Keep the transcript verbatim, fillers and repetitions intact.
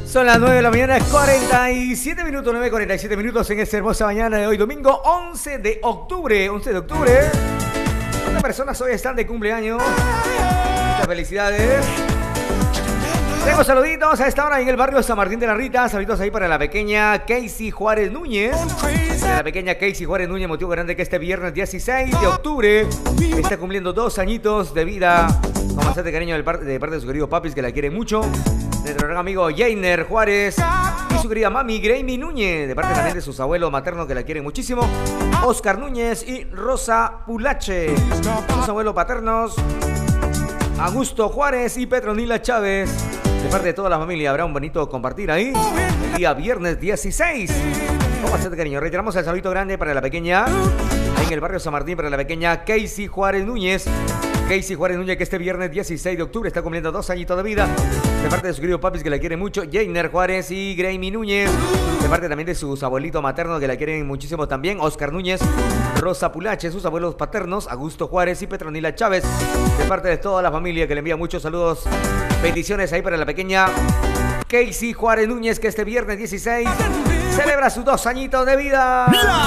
Son las nueve de la mañana, cuarenta y siete minutos, nueve cuarenta y siete minutos en esta hermosa mañana de hoy, domingo once de octubre. once de octubre. Muchas personas hoy están de cumpleaños. Muchas felicidades. Tengo saluditos a esta hora en el barrio San Martín de la Rita. Saluditos ahí para la pequeña Casey Juárez Núñez. Para la pequeña Casey Juárez Núñez, motivo grande que este viernes dieciséis de octubre está cumpliendo dos añitos de vida. Con bastante cariño de parte de, parte de su querido papis, que la quiere mucho. De nuestro gran amigo Jainer Juárez y su querida mami Gramy Núñez, de parte también de sus abuelos maternos que la quieren muchísimo, Oscar Núñez y Rosa Pulache. Sus abuelos paternos, Augusto Juárez y Petronila Chávez. De parte de toda la familia, habrá un bonito compartir ahí el día viernes dieciséis. Con bastante cariño. Reiteramos el saludito grande para la pequeña, ahí en el barrio San Martín, para la pequeña Casey Juárez Núñez. Casey Juárez Núñez, que este viernes dieciséis de octubre está cumpliendo dos añitos de vida. De parte de su querido papis, que la quiere mucho, Jainer Juárez y Gramy Núñez. De parte también de sus abuelitos maternos, que la quieren muchísimo también, Oscar Núñez, Rosa Pulache, sus abuelos paternos, Augusto Juárez y Petronila Chávez. De parte de toda la familia, que le envía muchos saludos, bendiciones ahí para la pequeña Casey Juárez Núñez, que este viernes dieciséis celebra sus dos añitos de vida.